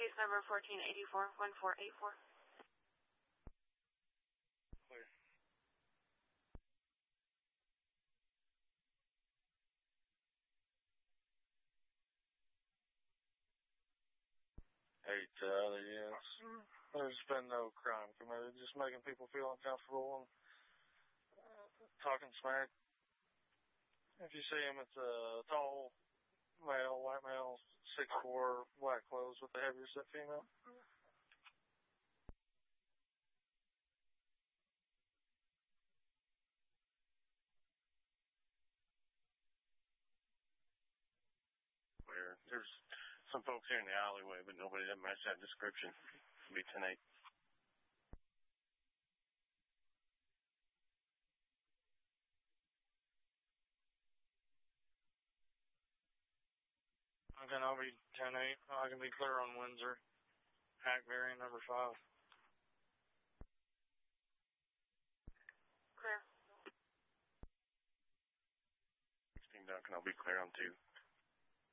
case number 1484-1484. Clear. Hey, yes. There's been no crime committed, just making people feel uncomfortable and talking smack. If you see him, it's a tall male, white male, 6'4", black clothes with a heavier set female. Where there's some folks here in the alleyway, but nobody that match that description. It'll be 10-8. Okay, I'll be 10-8. I can be clear on Windsor. Hackberry, number 5. Clear. 16 Duncan, I'll be clear on 2.